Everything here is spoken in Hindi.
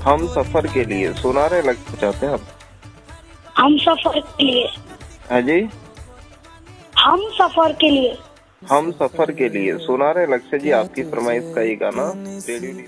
हम सफर के लिए सुनारे लगना चाहते हैं आप? हम सफर के लिए। हाँ जी, हम सफर के लिए। हम सफर के लिए सुनारे लक्ष्य जी, आपकी फरमाइश का ये गाना रेडियो